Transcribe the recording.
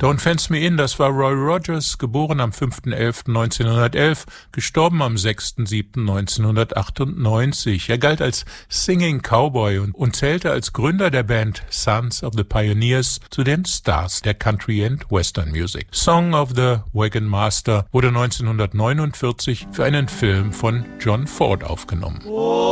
Don't Fence Me In, das war Roy Rogers, geboren am 5.11.1911, gestorben am 6.7.1998. Er galt als Singing Cowboy und zählte als Gründer der Band Sons of the Pioneers zu den Stars der Country and Western Music. Song of the Wagon Master wurde 1949 für einen Film von John Ford aufgenommen.